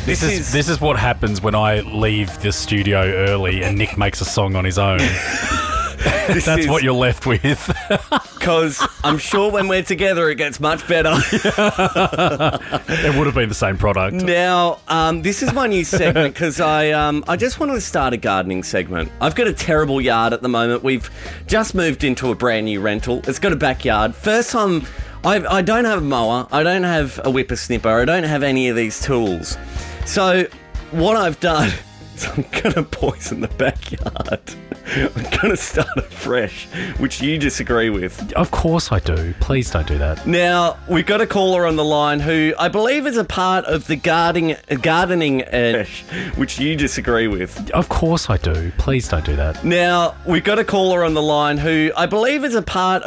This is what happens when I leave the studio early and Nick makes a song on his own. That's what you're left with. Because I'm sure when we're together it gets much better. It would have been the same product. Now, this is my new segment because I just wanted to start a gardening segment. I've got a terrible yard at the moment. We've just moved into a brand new rental. It's got a backyard. First time, I don't have a mower. I don't have a whippersnipper. I don't have any of these tools. So what I've done is I'm going to poison the backyard. I'm going to start afresh, which you disagree with. Of course I do. Please don't do that. Now, we've got a caller on the line who I believe is a part of the gardening which you disagree with. Of course I do. Please don't do that. Now, we've got a caller on the line who I believe is a part